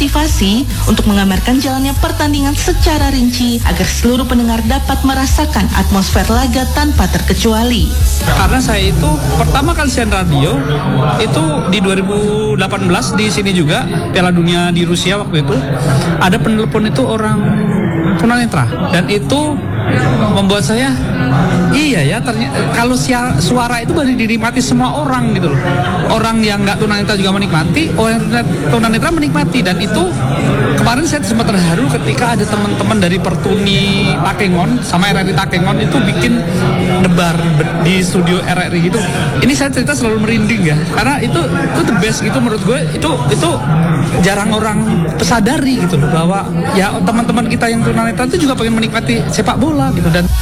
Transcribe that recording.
motivasi untuk menggambarkan jalannya pertandingan secara rinci agar seluruh pendengar dapat merasakan atmosfer laga tanpa terkecuali. Karena saya itu pertama kali siaran radio itu di 2018 di sini juga Piala Dunia di Rusia waktu itu ada penelpon itu orang tunanetra dan itu membuat saya iya ya ternyata kalau suara itu baru dinikmati semua orang gitu loh. Orang yang nggak tunanetra juga menikmati, orang tunanetra menikmati dan itu kemarin saya sempat terharu ketika ada teman-teman dari Pertuni Takengon sama RRI Takengon itu bikin nebar di studio RRI gitu. Ini saya cerita selalu merinding ya karena itu the best gitu menurut gue itu jarang orang sadari gitu loh bahwa ya teman-teman kita yang tunanetra itu juga pengen menikmati sepak bola gitu dan